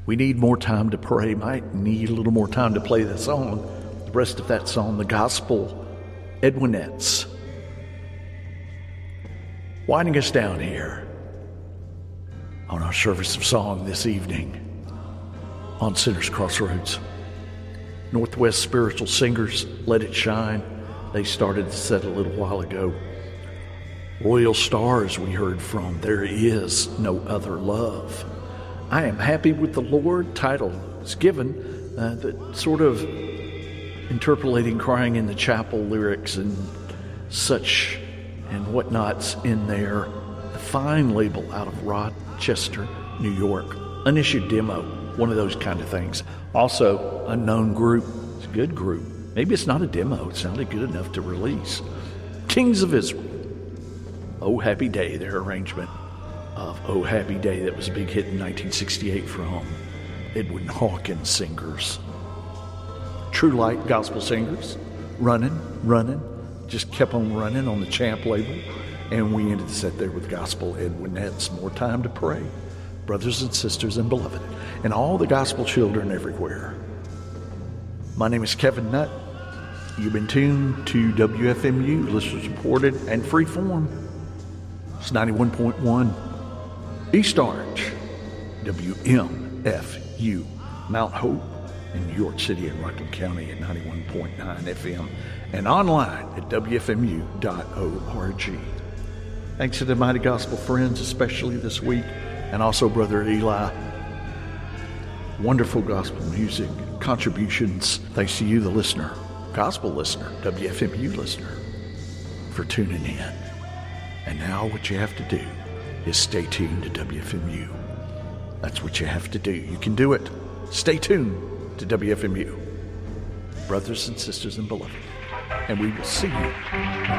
We need more time to pray. Might need a little more time to play that song. The rest of that song, the Gospel Edwinettes. Winding us down here on our service of song this evening on Sinners Crossroads. Northwest Spiritual Singers, Let It Shine. They started the set a little while ago. Royal Stars we heard from, There Is No Other Love. I Am Happy with the Lord, title is given, that sort of interpolating crying in the chapel lyrics and such and whatnots in there. A fine label out of Rochester, New York. Unissued demo, one of those kind of things. Also, unknown group. It's a good group. Maybe it's not a demo. It sounded good enough to release. Kings of Israel. Oh Happy Day, their arrangement of Oh Happy Day that was a big hit in 1968 from Edwin Hawkins Singers. True Light Gospel Singers, running, just kept on running on the Champ label. And we ended the set there with Gospel Edwinettes, More Time to Pray. Brothers and sisters and beloved, and all the gospel children everywhere. My name is Kevin Nutt. You've been tuned to WFMU, listeners supported and free form. It's 91.1 East Orange, WMFU, Mount Hope in New York City and Rockland County at 91.9 FM, and online at WFMU.org. Thanks to the Mighty Gospel Friends, especially this week, and also Brother Eli. Wonderful gospel music, contributions. Thanks to you, the listener, gospel listener, WFMU listener, for tuning in. And now what you have to do is stay tuned to WFMU. That's what you have to do. You can do it. Stay tuned to WFMU. Brothers and sisters and beloved. And we will see you